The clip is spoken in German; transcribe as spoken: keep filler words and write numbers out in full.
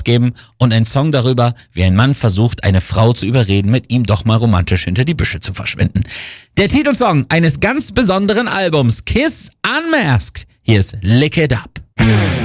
aufgeben und ein Song darüber, wie ein Mann versucht, eine Frau zu überreden, mit ihm doch mal romantisch hinter die Büsche zu verschwinden. Der Titelsong eines ganz besonderen Albums, Kiss Unmasked. Hier ist Lick It Up.